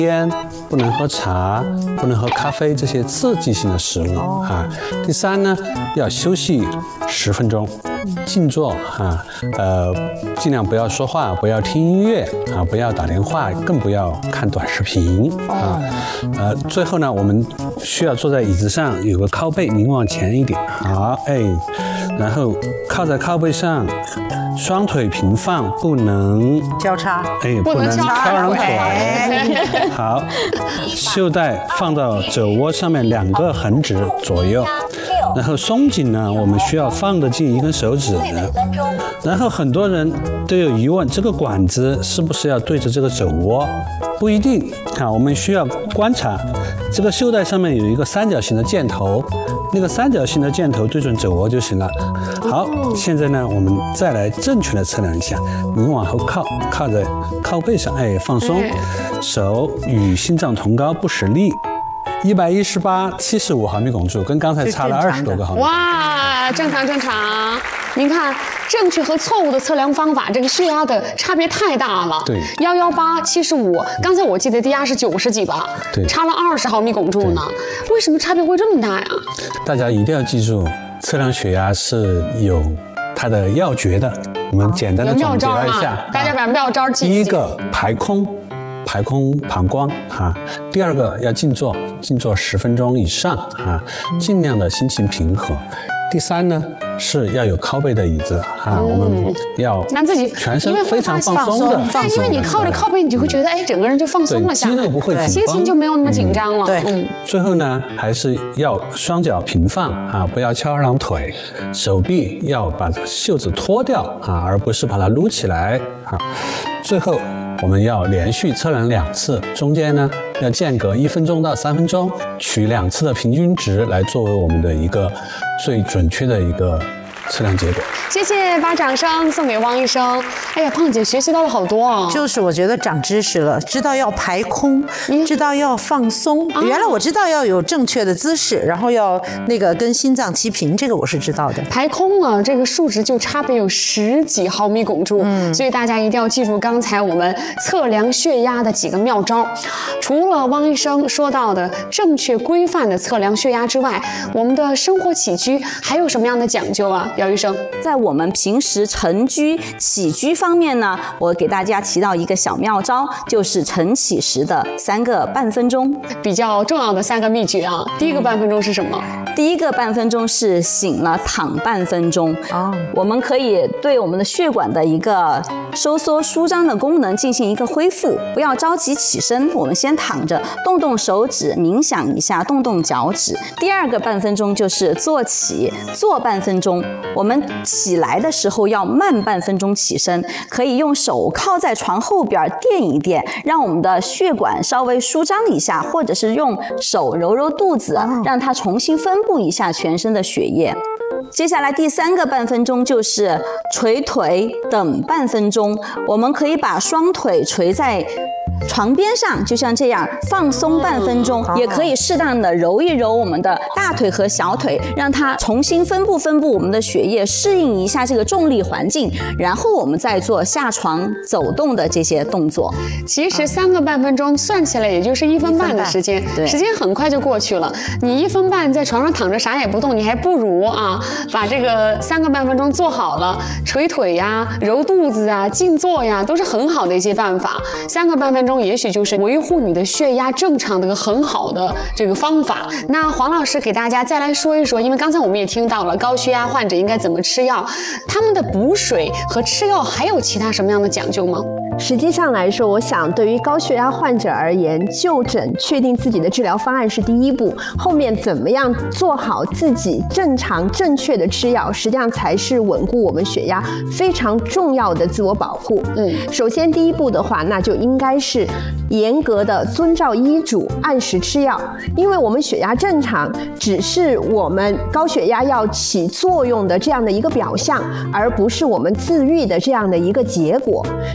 烟，不能喝茶，不能喝咖啡这些刺激性的食物啊。第三呢，要休息10分钟，静坐啊，尽量不要说话，不要听音乐啊，不要打电话，更不要看短视频啊。最后呢，我们需要坐在椅子上，有个靠背，您往前一点，好，然后靠在靠背上。双腿平放，不能交叉， 不能翘二腿。好，袖带放到肘窝上面2个横指左右，然后松紧呢，我们需要放得进1根手指。然后很多人都有疑问，这个管子是不是要对着这个肘窝？不一定啊，我们需要观察这个袖带上面有一个三角形的箭头，那个三角形的箭头对准肘窝就行了。好，现在呢，我们再来正确的测量一下，您往后靠在靠背上，放松，手与心脏同高，不使力。118/75毫米汞柱，跟刚才差了20多个毫米。 哇，正常。您看，正确和错误的测量方法，这个血压的差别太大了。 对 ，118/75，刚才我记得低压是90几吧？ 对， 差了20毫米汞柱呢。为什么差别会这么大呀？ 大家一定要记住，测量血压是有它的要诀的。我们简单的总结了一下， 大家把妙招记。 第一个排空膀胱啊，第二个要静坐10分钟以上啊，尽量的心情平和。第三呢，是要有靠背的椅子啊，我们要让自己全身非常放松的， 因为你靠着靠背，你就会觉得整个人就放松了下来， 肌肉不会紧绷， 心情就没有那么紧张了。 对， 最后呢，还是要双脚平放啊，不要翘二郎腿，手臂要把袖子脱掉啊，而不是把它撸起来啊。最后我们要连续测量2次，中间呢要间隔1分钟到3分钟，取2次的平均值来作为我们的一个最准确的一个测量结果。 谢谢，把掌声送给汪医生。哎呀，胖姐学习到了好多啊！ 就是我觉得长知识了，知道要排空，知道要放松。原来我知道要有正确的姿势，然后要那个跟心脏齐平，这个我是知道的。 排空啊，这个数值就差别有10几毫米汞柱，所以大家一定要记住刚才我们测量血压的几个妙招。除了汪医生说到的正确规范的测量血压之外，我们的生活起居还有什么样的讲究啊？姚医生， 在我们平时晨居起居方面呢，我给大家提到一个小妙招，就是晨起时的3个半分钟， 比较重要的3个秘诀啊。第一个半分钟是什么？ 第一个半分钟是醒了躺半分钟。我们可以对我们的血管的一个收缩舒张的功能进行一个恢复，不要着急起身，我们先躺着，动动手指，冥想一下，动动脚趾。第二个半分钟就是坐起，坐半分钟。我们起来的时候要慢半分钟起身，可以用手靠在床后边垫一垫，让我们的血管稍微舒张一下，或者是用手揉揉肚子，让它重新分布一下全身的血液。接下来第3个半分钟就是捶腿等半分钟，我们可以把双腿捶在床边上，就像这样放松半分钟，也可以适当的揉一揉我们的大腿和小腿，让它重新分布我们的血液，适应一下这个重力环境，然后我们再做下床走动的这些动作。 其实3个半分钟算起来也就是1分半的时间，时间很快就过去了。你1分半在床上躺着啥也不动，你还不如把这个3个半分钟做好了，捶腿呀、揉肚子啊、静坐呀，都是很好的一些办法。3个半分钟也许就是维护你的血压正常的一个很好的这个方法。那黄老师给大家再来说一说，因为刚才我们也听到了高血压患者应该怎么吃药，他们的补水和吃药还有其他什么样的讲究吗？ 实际上来说，我想对于高血压患者而言，就诊确定自己的治疗方案是第一步，后面怎么样做好自己正常正确的吃药，实际上才是稳固我们血压非常重要的自我保护。首先第一步的话，那就应该是严格的遵照医嘱，按时吃药。因为我们血压正常，只是我们高血压要起作用的这样的一个表象，而不是我们自愈的这样的一个结果。所以的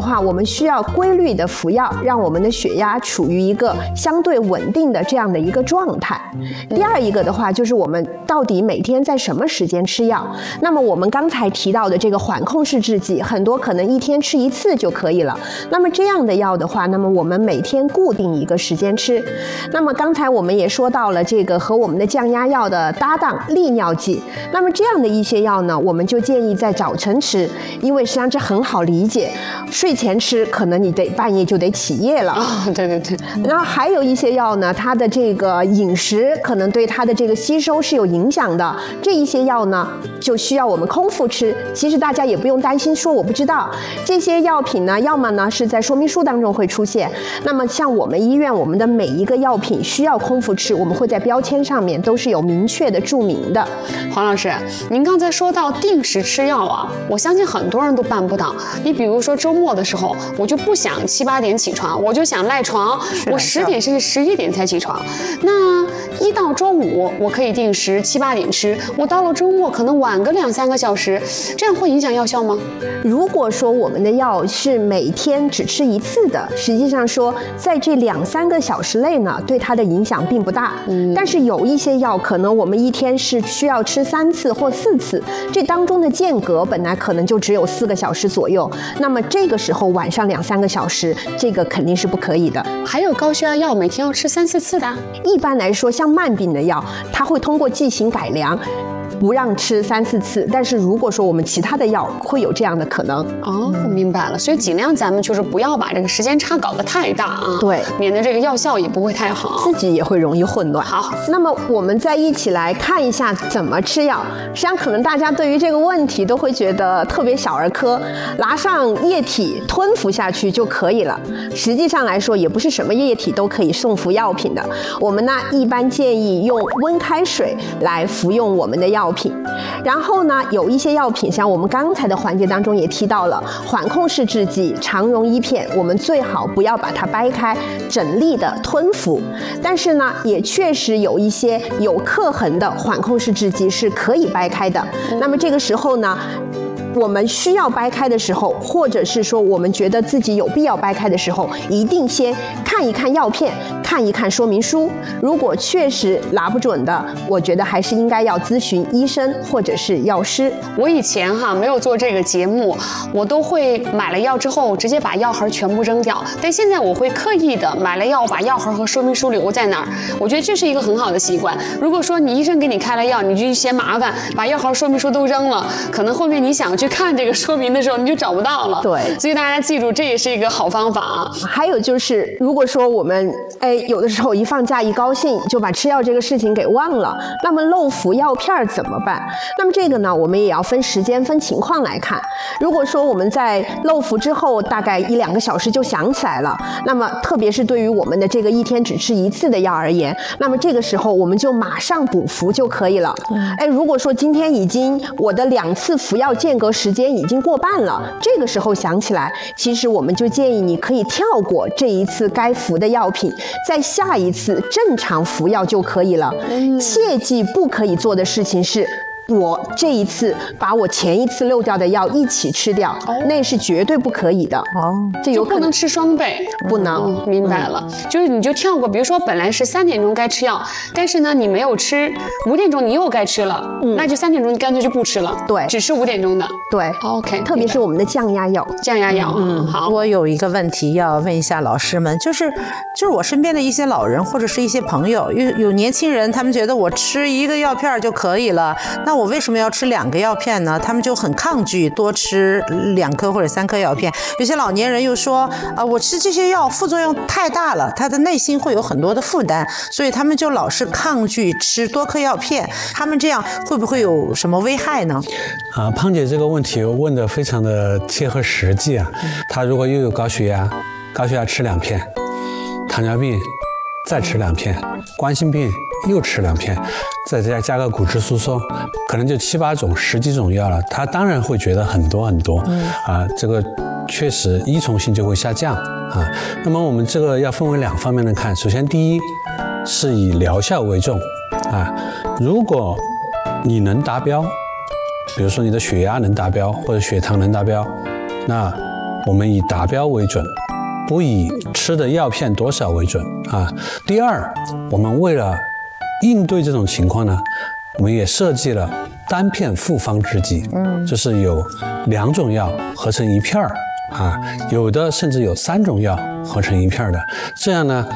话，我们需要规律的服药，让我们的血压处于一个相对稳定的这样的一个状态。第二一个的话，就是我们到底每天在什么时间吃药？那么我们刚才提到的这个缓控式制剂，很多可能一天吃1次就可以了。那么这样的药的话，那么我们每天固定一个时间吃。那么刚才我们也说到了这个和我们的降压药的搭档利尿剂。那么这样的一些药呢，我们就建议在早晨吃，因为实际上这很好理解，睡前吃可能你得半夜就得起夜了。 对对对。 然后还有一些药呢，它的这个饮食可能对它的这个吸收是有影响的，这一些药呢就需要我们空腹吃。其实大家也不用担心说我不知道，这些药品呢，要么呢是在说明书当中会出现，那么像我们医院我们的每一个药品需要空腹吃，我们会在标签上面都是有明确的注明的。 黄老师，您刚才说到定时吃药啊，我相信很多人都办不到。你比如说周末的时候，我就不想7、8点起床，我就想赖床，我10点甚至11点才起床。那一到周五我可以定时7、8点吃，我到了周末可能晚个2、3个小时，这样会影响药效吗？ 如果说我们的药是每天只吃1次的，实际上说在这2、3个小时内呢，对它的影响并不大。但是有一些药可能我们一天是需要吃3次或4次，这当中的间隔本来可能就只有4个小时左右，那么这个时候晚上2、3个小时，这个肯定是不可以的。 还有高血压药每天要吃3、4次的？ 一般来说，像慢病的药，它会通过剂型改良，不让吃3、4次，但是如果说我们其他的药会有这样的可能。 明白了，所以尽量咱们就是不要把这个时间差搞得太大啊， 对， 免得这个药效也不会太好， 自己也会容易混乱。 好， 那么我们再一起来看一下怎么吃药。实际上，可能大家对于这个问题都会觉得特别小儿科，拿上液体吞服下去就可以了。实际上来说，也不是什么液体都可以送服药品的。我们呢，一般建议用温开水来服用我们的药品。然后呢，有一些药品，像我们刚才的环节当中也提到了缓控式制剂肠溶一片，我们最好不要把它掰开，整粒的吞服。但是呢，也确实有一些有刻痕的缓控式制剂是可以掰开的。那么这个时候呢，我们需要掰开的时候，或者是说我们觉得自己有必要掰开的时候，一定先看一看药片，看一看说明书。如果确实拿不准的，我觉得还是应该要咨询医生或者是药师。 我以前没有做这个节目，我都会买了药之后直接把药盒全部扔掉，但现在我会刻意的买了药把药盒和说明书留在那儿，我觉得这是一个很好的习惯。如果说你医生给你开了药，你就嫌麻烦把药盒说明书都扔了，可能后面你想去看这个说明的时候你就找不到了。 对， 所以大家记住，这也是一个好方法啊。 还有就是，如果说我们有的时候一放假一高兴就把吃药这个事情给忘了，那么漏服药片怎么办？那么这个呢，我们也要分时间分情况来看。如果说我们在漏服之后大概1、2个小时就想起来了，那么特别是对于我们的这个一天只吃1次的药而言，那么这个时候我们就马上补服就可以了。如果说今天已经我的2次服药间隔时间已经过半了，这个时候想起来，其实我们就建议你可以跳过这一次该服的药品，在下一次正常服药就可以了。切记不可以做的事情是，我这一次把我前一次漏掉的药一起吃掉，那是绝对不可以的。这有可能就不能吃双倍， 不能。 明白了，就是你就跳过，比如说本来是3点钟该吃药，但是呢你没有吃，5点钟你又该吃了，那就3点钟你干脆就不吃了， 对， 只吃5点钟的。 对 ，OK， 特别是我们的降压药。 降压药，好。 我有一个问题要问一下老师们，就是我身边的一些老人或者是一些朋友，有年轻人，他们觉得我吃1个药片就可以了，那我为什么要吃2个药片呢？他们就很抗拒多吃2颗或者3颗药片。有些老年人又说，我吃这些药副作用太大了，他的内心会有很多的负担，所以他们就老是抗拒吃多颗药片。他们这样会不会有什么危害呢？ 胖姐这个问题问得非常的切合实际啊。他如果又有高血压吃2片，糖尿病再吃2片，冠心病又吃2片，再加个骨质疏松，可能就7、8种、10几种药了。他当然会觉得很多很多，这个确实依从性就会下降啊。那么我们这个要分为2方面来看。首先，第一是以疗效为重啊。如果你能达标，比如说你的血压能达标或者血糖能达标，那我们以达标为准，不以吃的药片多少为准啊。第二，我们为了应对这种情况呢，我们也设计了单片复方制剂，就是有2种药合成一片儿啊，有的甚至有3种药合成一片儿的，这样呢